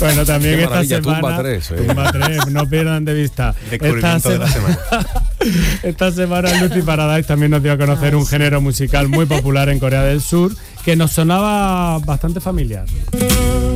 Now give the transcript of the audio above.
Bueno, también Qué esta maravilla, semana... Tumba 3, Tumba 3, no pierdan de vista. Descubrimiento de la semana. Esta semana Lucy Paradise también nos dio a conocer un género musical muy popular en Corea del Sur que nos sonaba bastante familiar.